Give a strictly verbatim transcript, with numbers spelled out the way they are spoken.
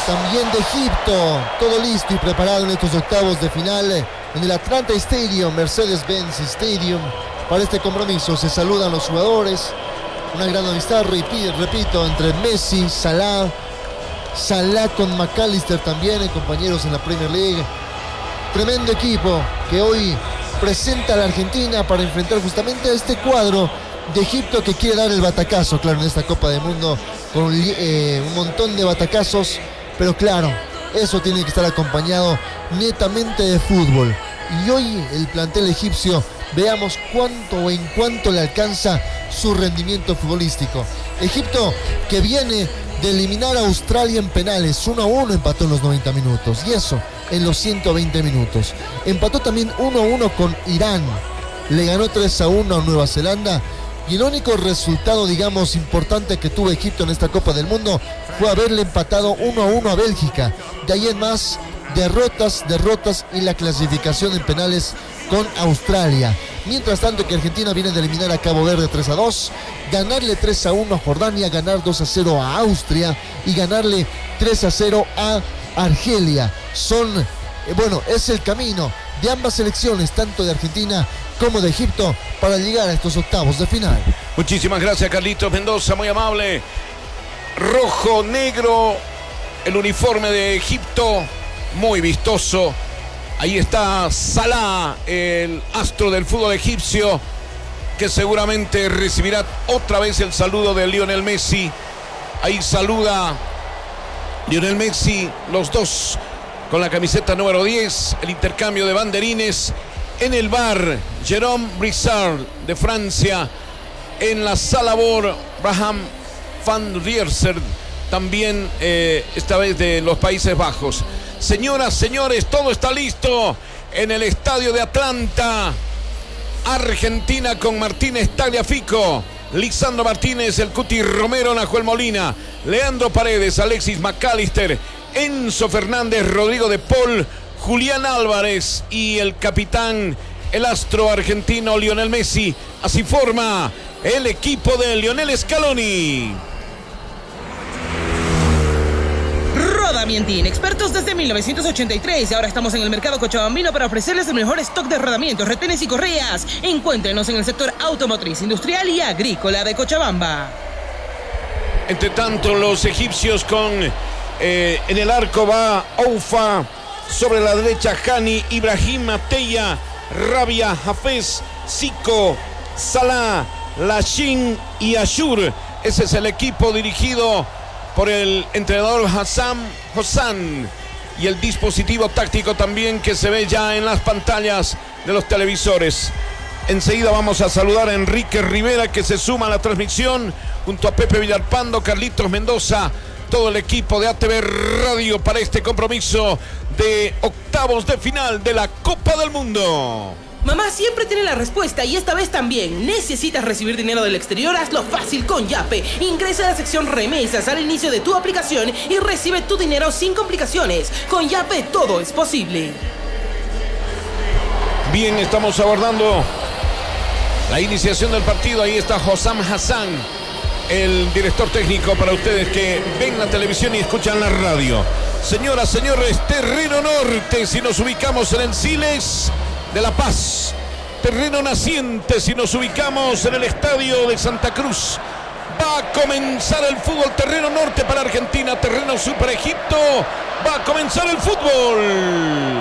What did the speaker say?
también de Egipto. Todo listo y preparado en estos octavos de final en el Atlanta Stadium, Mercedes-Benz Stadium. Para este compromiso se saludan los jugadores. Una gran amistad, repito, entre Messi, Salah, Salah con McAllister también, compañeros en la Premier League. Tremendo equipo que hoy presenta a la Argentina para enfrentar justamente a este cuadro de Egipto que quiere dar el batacazo, claro, en esta Copa del Mundo, con eh, un montón de batacazos, pero claro, eso tiene que estar acompañado netamente de fútbol. Y hoy el plantel egipcio, veamos cuánto o en cuánto le alcanza su rendimiento futbolístico. Egipto que viene de eliminar a Australia en penales, uno a uno empató en los noventa minutos, y eso en los ciento veinte minutos. Empató también uno a uno con Irán, le ganó tres a uno a Nueva Zelanda, y el único resultado, digamos, importante que tuvo Egipto en esta Copa del Mundo fue haberle empatado uno a uno a Bélgica. De ahí en más, derrotas, derrotas y la clasificación en penales con Australia. Mientras tanto que Argentina viene de eliminar a Cabo Verde tres a dos, ganarle tres a uno a Jordania, ganar dos a cero a Austria y ganarle tres a cero a Argelia. Son, eh, bueno, es el camino de ambas selecciones, tanto de Argentina como de Egipto, para llegar a estos octavos de final. Muchísimas gracias, Carlitos Mendoza, muy amable. Rojo, negro, el uniforme de Egipto, muy vistoso. Ahí está Salah, el astro del fútbol egipcio, que seguramente recibirá otra vez el saludo de Lionel Messi. Ahí saluda Lionel Messi, los dos con la camiseta número diez, el intercambio de banderines. En el bar, Jérôme Brissard de Francia. En la sala Bor, Braham van Rierserd, también eh, esta vez de los Países Bajos. Señoras, señores, todo está listo en el estadio de Atlanta. Argentina con Martínez Tagliafico, Lisandro Martínez, el Cuti Romero, Nahuel Molina, Leandro Paredes, Alexis McAllister, Enzo Fernández, Rodrigo de Paul, Julián Álvarez y el capitán, el astro argentino Lionel Messi. Así forma el equipo de Lionel Scaloni. Rodamientin, expertos desde mil novecientos ochenta y tres. Ahora estamos en el mercado cochabambino para ofrecerles el mejor stock de rodamientos, retenes y correas. Encuéntrenos en el sector automotriz, industrial y agrícola de Cochabamba. Entre tanto, los egipcios con eh, en el arco va Oufa, sobre la derecha Hani, Ibrahim Mateya, Rabia, Hafez, Zico, Salah, Lashin y Ashur. Ese es el equipo dirigido por el entrenador Hassan Hossan, y el dispositivo táctico también que se ve ya en las pantallas de los televisores. Enseguida vamos a saludar a Enrique Rivera, que se suma a la transmisión junto a Pepe Villalpando, Carlitos Mendoza, todo el equipo de A T V Radio para este compromiso de octavos de final de la Copa del Mundo. Mamá siempre tiene la respuesta y esta vez también. ¿Necesitas recibir dinero del exterior? Hazlo fácil con Yape. Ingresa a la sección remesas al inicio de tu aplicación y recibe tu dinero sin complicaciones. Con Yape todo es posible. Bien, estamos abordando la iniciación del partido. Ahí está Hossam Hassan, el director técnico para ustedes que ven la televisión y escuchan la radio. Señoras, señores, terreno norte, si nos ubicamos en el Siles de La Paz. Terreno naciente, si nos ubicamos en el estadio de Santa Cruz. Va a comenzar el fútbol. Terreno norte para Argentina, terreno sur para Egipto. Va a comenzar el fútbol.